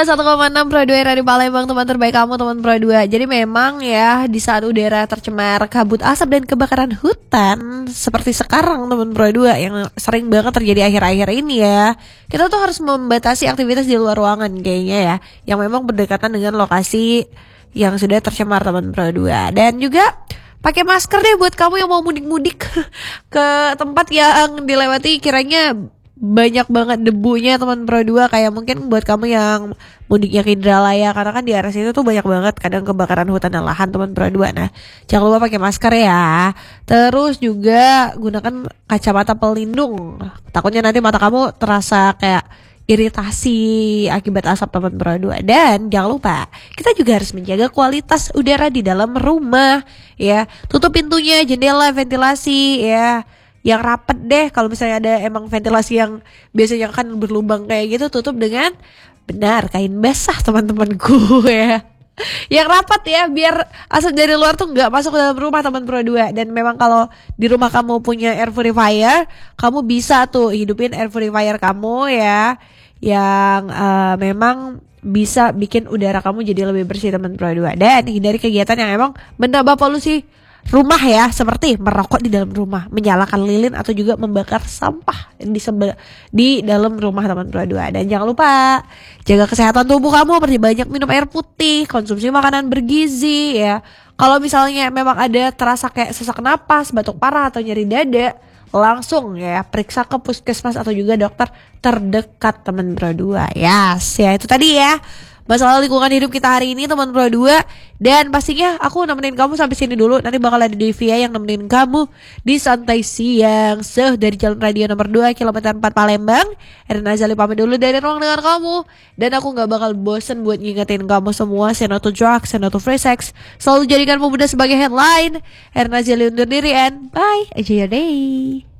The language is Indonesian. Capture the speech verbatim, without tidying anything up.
dua satu koma enam Pro dua Radio Palembang, teman terbaik kamu, teman Pro dua. Jadi memang ya, di saat udara tercemar kabut asap dan kebakaran hutan seperti sekarang teman Pro dua yang sering banget terjadi akhir-akhir ini ya, kita tuh harus membatasi aktivitas di luar ruangan kayaknya ya, yang memang berdekatan dengan lokasi yang sudah tercemar teman Pro dua. Dan juga pakai masker deh buat kamu yang mau mudik-mudik ke tempat yang dilewati kiranya banyak banget debunya teman Pro dua. Kayak mungkin buat kamu yang mudiknya ke Indralaya, karena kan di area situ tuh banyak banget kadang kebakaran hutan dan lahan teman Pro dua. Nah, jangan lupa pakai masker ya. Terus juga gunakan kacamata pelindung, takutnya nanti mata kamu terasa kayak iritasi akibat asap teman Pro dua. Dan jangan lupa kita juga harus menjaga kualitas udara di dalam rumah ya. Tutup pintunya, jendela, ventilasi ya, yang rapet deh. Kalau misalnya ada emang ventilasi yang biasanya kan berlubang kayak gitu, tutup dengan benar kain basah teman-temanku ya, yang rapat ya, biar asap dari luar tuh nggak masuk ke dalam rumah teman Pro dua. Dan memang kalau di rumah kamu punya air purifier, kamu bisa tuh hidupin air purifier kamu ya, yang uh, memang bisa bikin udara kamu jadi lebih bersih teman Pro dua. Dan hindari kegiatan yang emang menambah polusi rumah ya, seperti merokok di dalam rumah, menyalakan lilin, atau juga membakar sampah di sebe- di dalam rumah teman Pro dua. Dan jangan lupa jaga kesehatan tubuh kamu, perbanyak minum air putih, konsumsi makanan bergizi ya. Kalau misalnya memang ada terasa kayak sesak napas, batuk parah, atau nyeri dada, langsung ya periksa ke puskesmas atau juga dokter terdekat teman Pro dua. Yes, ya itu tadi ya masalah lingkungan hidup kita hari ini teman Pro dua. Dan pastinya aku nemenin kamu sampai sini dulu. Nanti bakal ada Devia yang nemenin kamu di Santai Siang Seh dari Jalan Radio nomor dua kilometer empat Palembang. Erna Azali pamit dulu dari ruang dengar kamu. Dan aku gak bakal bosen buat ngingetin kamu semua, say no to drugs, say no to free sex. Selalu jadikan pemuda sebagai headline. Erna Azali undur diri and bye, enjoy your day.